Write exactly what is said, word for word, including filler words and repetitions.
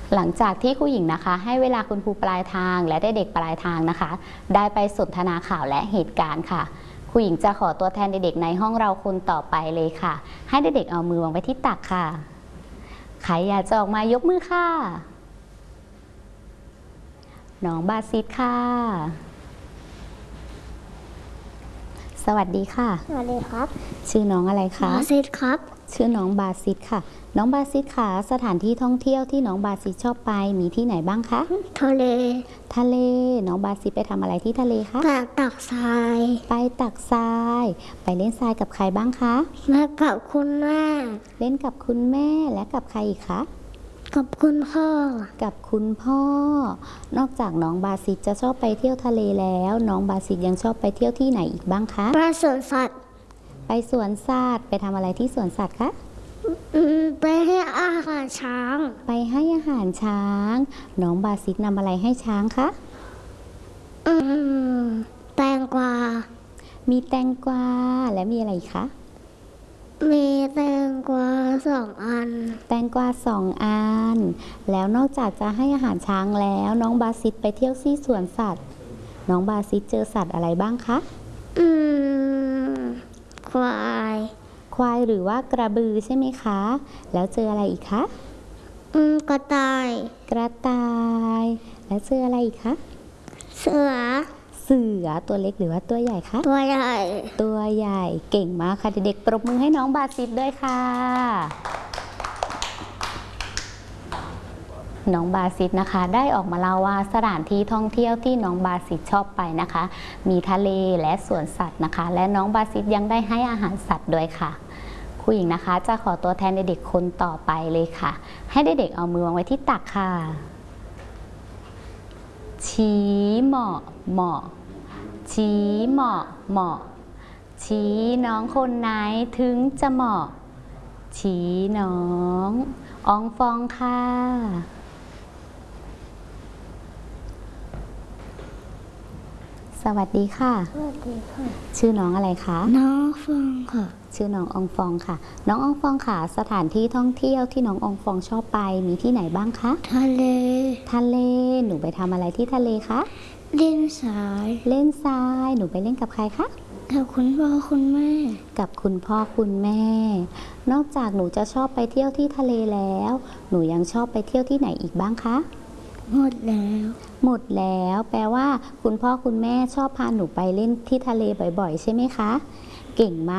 หลังจากที่ครูหญิงนะคะให้เวลาคุณครูปลายทางและเด็กๆปลายทางนะคะได้ไปสนทนาข่าวและเหตุการณ์ค่ะครูหญิงจะขอตัวแทนเด็กๆในห้องเราคนต่อไปเลยค่ะให้เด็กๆเอามือวางไว้ที่ตักค่ะใครอยากจะออกมายกมือค่ะน้องบาซิดค่ะสวัสดีค่ะสวัสดีครับชื่อน้องอะไรคะบาซิดครับชื่อน้องบาซิดค่ะน้องบาซิดค่ะสถานที่ท่องเที่ยวที่น้องบาซิดชอบไปมีที่ไหนบ้างคะทะเลทะเลน้องบาซิดไปทำอะไรที่ทะเลคะไปตักทรายไปตักทรายไปเล่นทรายกับใครบ้างคะและกับคุณแม่เล่นกับคุณแม่และกับใครอีกคะกับคุณพ่อกับคุณพ่อนอกจากน้องบาซิดจะชอบไปเที่ยวทะเลแล้วน้องบาซิดยังชอบไปเที่ยวที่ไหนอีกบ้างคะไปสวนสัตว์ไปสวนสัตว์ไปทำอะไรที่สวนสัตว์คะไปให้อาหารช้างไปให้อาหารช้างน้องบาซิดนำอะไรให้ช้างคะแตงกวามีแตงกวาและมีอะไรคะมีแตงกวาสองอันแตงกวาสองอันแล้วนอกจากจะให้อาหารช้างแล้วน้องบาซิดไปเที่ยวที่สวนสัตว์น้องบาซิดเจอสัตว์อะไรบ้างคะอืมควายควายหรือว่ากระบือใช่ไหมคะแล้วเจออะไรอีกคะอืมกระต่ายกระต่ายแล้วเจออะไรอีกคะเสือเสือตัวเล็กหรือว่าตัวใหญ่คะตัวใหญ่ตัวใหญ่เก่งมากค่ะเด็กๆปรบมือให้น้องบาซิดด้วยค่ะน้องบาซิดนะคะได้ออกมาเล่าว่าสถานที่ท่องเที่ยวที่น้องบาซิดชอบไปนะคะมีทะเลและสวนสัตว์นะคะและน้องบาซิดยังได้ให้อาหารสัตว์ด้วยค่ะครูหญิงนะคะจะขอตัวแทนเด็กๆคนต่อไปเลยค่ะให้เด็กๆเอามือวางไว้ที่ตักค่ะชี้เหมาะเหมาะชี้เหมาะเหมาะชี้น้องคนไหนถึงจะเหมาะชี้น้องอองฟองค่ะสวัสดีค่ะสวัสดีค่ะชื่อน้องอะไรคะน้องฟองค่ะชื่อน้องอองฟองค่ะน้องอองฟองค่ะสถานที่ท่องเที่ยวที่น้องอองฟองชอบไปมีที่ไหนบ้างคะทะเลทะเลหนูไปทำอะไรที่ทะเลคะเล่นทรายเล่นทรายหนูไปเล่นกับใครคะกับคุณพ่อคุณแม่กับคุณพ่อคุณแม่นอกจากหนูจะชอบไปเที่ยวที่ทะเลแล้วหนูยังชอบไปเที่ยวที่ไหนอีกบ้างคะหมดแล้วหมดแล้วแปลว่าคุณพ่อคุณแม่ชอบพาหนูไปเล่นที่ทะเลบ่อยๆใช่ไหมคะเก่งมาก